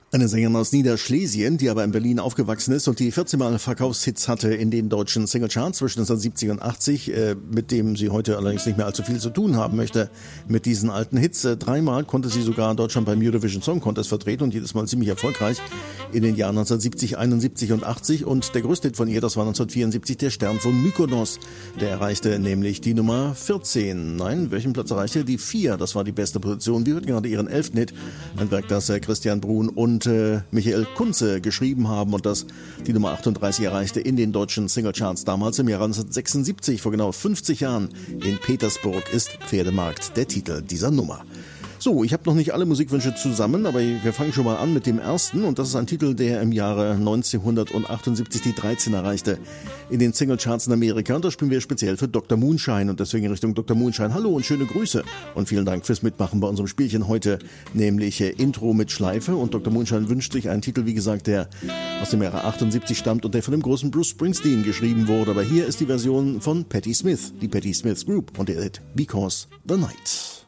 Eine Sängerin aus Niederschlesien, die aber in Berlin aufgewachsen ist und die 14 Mal Verkaufshits hatte in den deutschen Singlecharts zwischen 1970 und 80, mit dem sie heute allerdings nicht mehr allzu viel zu tun haben möchte mit diesen alten Hits. 3-mal konnte sie sogar in Deutschland beim Eurovision Song Contest vertreten und jedes Mal ziemlich erfolgreich in den Jahren 1970, 71 und 80. Und der größte Hit von ihr, das war 1974 der Stern von Mykonos. Der erreichte nämlich die Nummer 14. Nein, welchen Platz erreichte? Die 4. Das war die beste Position. Wir hörten gerade ihren 11. Hit, ein Werk, das Christian Bruhn und Michael Kunze geschrieben haben und das die Nummer 38 erreichte in den deutschen Singlecharts damals im Jahr 1976, vor genau 50 Jahren. In Petersburg ist Pferdemarkt der Titel dieser Nummer. So, ich habe noch nicht alle Musikwünsche zusammen, aber wir fangen schon mal an mit dem ersten und das ist ein Titel, der im Jahre 1978 die 13 erreichte in den Singlecharts in Amerika und das spielen wir speziell für Dr. Moonshine und deswegen in Richtung Dr. Moonshine. Hallo und schöne Grüße und vielen Dank fürs Mitmachen bei unserem Spielchen heute, nämlich Intro mit Schleife und Dr. Moonshine wünscht sich einen Titel, wie gesagt, der aus dem Jahre 78 stammt und der von dem großen Bruce Springsteen geschrieben wurde, aber hier ist die Version von Patti Smith, die Patti Smith Group und der Hit Because the Night.